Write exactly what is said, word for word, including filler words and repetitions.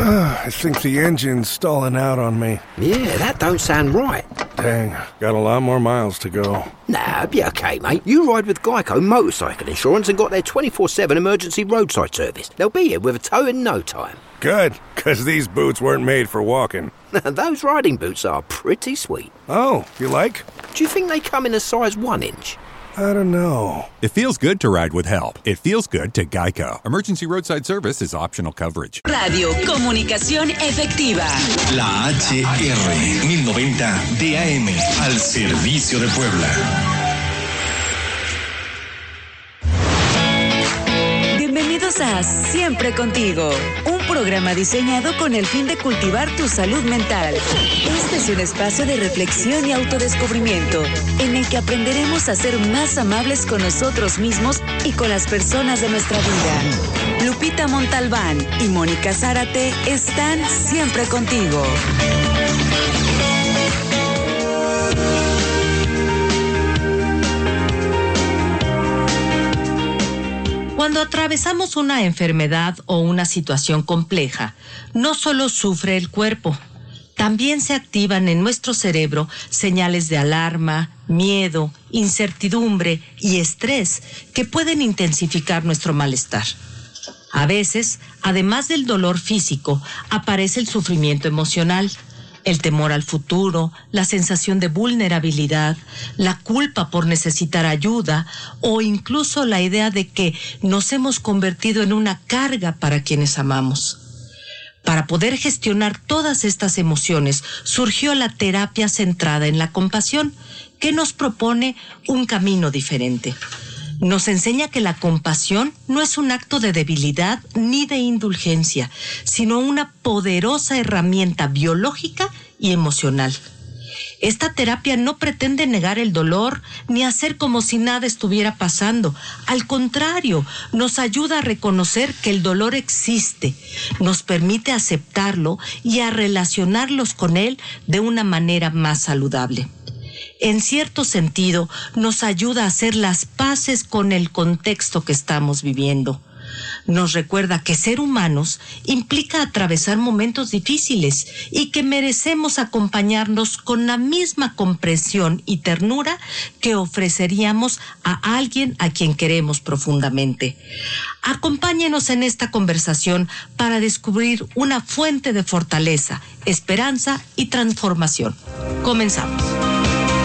I think the engine's stalling out on me. Yeah, that don't sound right. Dang, got a lot more miles to go. Nah, be okay, mate. You ride with Geico Motorcycle Insurance and got their twenty-four seven emergency roadside service. They'll be here with a tow in no time. Good, because these boots weren't made for walking. Those riding boots are pretty sweet. Oh, you like? Do you think they come in a size one inch? I don't know. It feels good to ride with help. It feels good to Geico. Emergency roadside service is optional coverage. Radio Comunicación Efectiva. La H R mil noventa D A M al servicio de Puebla. Bienvenidos a Siempre Contigo, un programa diseñado con el fin de cultivar tu salud mental. Este es un espacio de reflexión y autodescubrimiento, en el que aprenderemos a ser más amables con nosotros mismos y con las personas de nuestra vida. Lupita Montalbán y Mónica Zárate están siempre contigo. Cuando atravesamos una enfermedad o una situación compleja, no solo sufre el cuerpo, también se activan en nuestro cerebro señales de alarma, miedo, incertidumbre y estrés que pueden intensificar nuestro malestar. A veces, además del dolor físico, aparece el sufrimiento emocional. El temor al futuro, la sensación de vulnerabilidad, la culpa por necesitar ayuda o incluso la idea de que nos hemos convertido en una carga para quienes amamos. Para poder gestionar todas estas emociones, surgió la terapia centrada en la compasión, que nos propone un camino diferente. Nos enseña que la compasión no es un acto de debilidad ni de indulgencia, sino una poderosa herramienta biológica y emocional. Esta terapia no pretende negar el dolor ni hacer como si nada estuviera pasando. Al contrario, nos ayuda a reconocer que el dolor existe, nos permite aceptarlo y a relacionarlos con él de una manera más saludable. En cierto sentido, nos ayuda a hacer las paces con el contexto que estamos viviendo. Nos recuerda que ser humanos implica atravesar momentos difíciles y que merecemos acompañarnos con la misma comprensión y ternura que ofreceríamos a alguien a quien queremos profundamente. Acompáñenos en esta conversación para descubrir una fuente de fortaleza, esperanza y transformación. Comenzamos.